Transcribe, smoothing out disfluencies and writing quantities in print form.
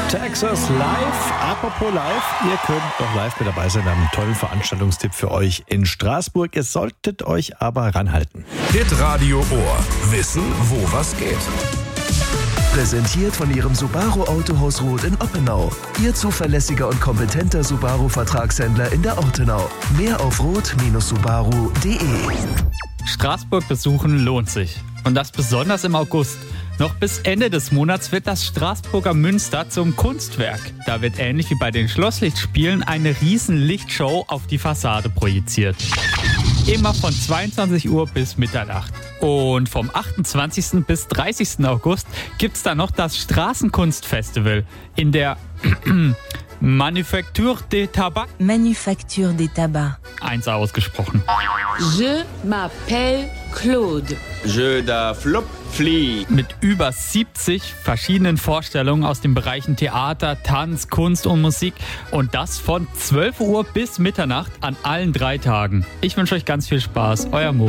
Texas live. Apropos live, ihr könnt noch live mit dabei sein. Wir haben einen tollen Veranstaltungstipp für euch in Straßburg. Ihr solltet euch aber ranhalten. Hitradio Ohr. Wissen, wo was geht. Präsentiert von Ihrem Subaru Autohaus Roth in Oppenau. Ihr zuverlässiger und kompetenter Subaru-Vertragshändler in der Ortenau. Mehr auf roth-subaru.de. Straßburg besuchen lohnt sich. Und das besonders im August. Noch bis Ende des Monats wird das Straßburger Münster zum Kunstwerk. Da wird ähnlich wie bei den Schlosslichtspielen eine riesen Lichtshow auf die Fassade projiziert. Immer von 22 Uhr bis Mitternacht. Und vom 28. bis 30. August gibt's dann noch das Straßenkunstfestival in der Manufacture des Tabac. Manufacture des Tabac. 1 ausgesprochen. Je m'appelle Claude. Je da flop flie. Mit über 70 verschiedenen Vorstellungen aus den Bereichen Theater, Tanz, Kunst und Musik. Und das von 12 Uhr bis Mitternacht an allen 3 Tagen. Ich wünsche euch ganz viel Spaß. Euer Mo.